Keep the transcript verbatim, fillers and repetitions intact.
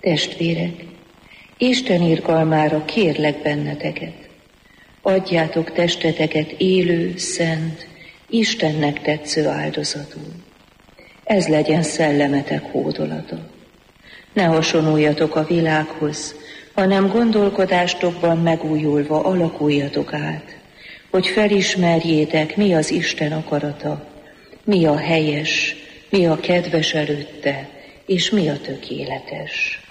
Testvérek, Isten irgalmára kérlek benneteket, adjátok testeteket élő, szent, Istennek tetsző áldozatul. Ez legyen szellemetek hódolata. Ne hasonuljatok a világhoz, hanem gondolkodástokban megújulva alakuljatok át, hogy felismerjétek, mi az Isten akarata, mi a helyes, mi a kedves előtte, és mi a tökéletes.